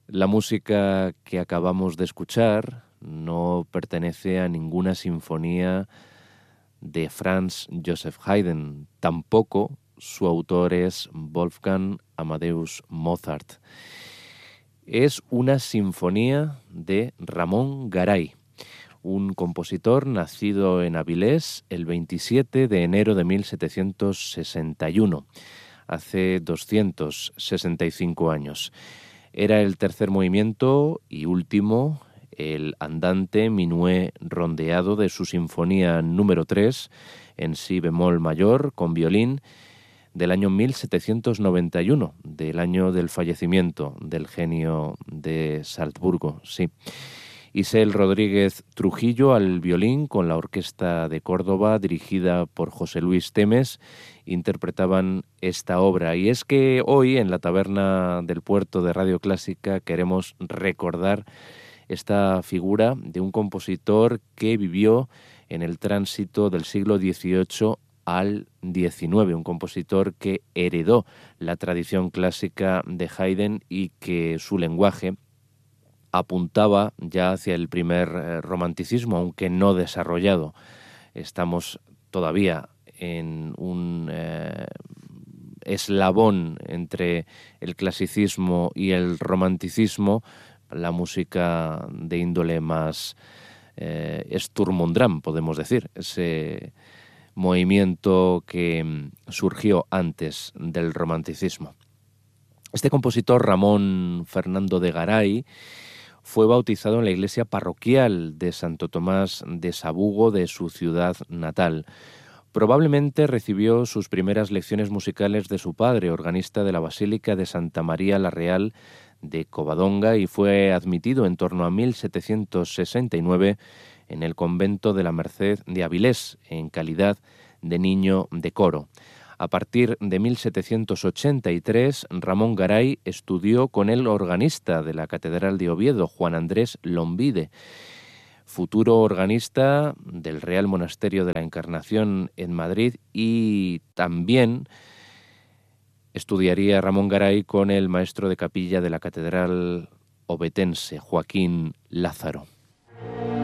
La música que acabamos de escuchar no pertenece a ninguna sinfonía de Franz Joseph Haydn. Tampoco su autor es Wolfgang Amadeus Mozart. Es una sinfonía de Ramón Garay, un compositor nacido en Avilés el 27 de enero de 1761, hace 265 años. Era el tercer movimiento y último, el andante minué rondeado de su sinfonía número 3, en si bemol mayor, con violín, del año 1791, del año del fallecimiento del genio de Salzburgo, sí. Isel Rodríguez Trujillo al violín con la Orquesta de Córdoba, dirigida por José Luis Temes, interpretaban esta obra. Y es que hoy en la Taberna del Puerto de Radio Clásica queremos recordar esta figura de un compositor que vivió en el tránsito del siglo XVIII al XIX, un compositor que heredó la tradición clásica de Haydn y que su lenguaje apuntaba ya hacia el primer romanticismo, aunque no desarrollado. Estamos todavía en un eslabón entre el clasicismo y el romanticismo, la música de índole más Sturm und Drang, podemos decir, ese movimiento que surgió antes del romanticismo. Este compositor, Ramón Fernando de Garay, fue bautizado en la iglesia parroquial de Santo Tomás de Sabugo de su ciudad natal. Probablemente recibió sus primeras lecciones musicales de su padre, organista de la Basílica de Santa María la Real de Covadonga, y fue admitido en torno a 1769 en el convento de la Merced de Avilés, en calidad de niño de coro. A partir de 1783, Ramón Garay estudió con el organista de la Catedral de Oviedo, Juan Andrés Lombide, futuro organista del Real Monasterio de la Encarnación en Madrid, y también estudiaría Ramón Garay con el maestro de capilla de la Catedral ovetense, Joaquín Lázaro.